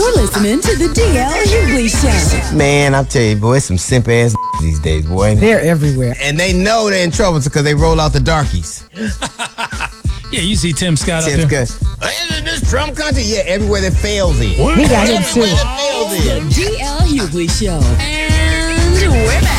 You're listening to the DL Hughley Show. Man, I tell you, boy, it's some simp ass these days, boy. They're everywhere. And they know they're in trouble because they roll out the darkies. Yeah, you see Tim Scott up there. Isn't this Trump country? Yeah, everywhere that fails in. He got him too. Everywhere that fails in. The DL Hughley Show. And we're back.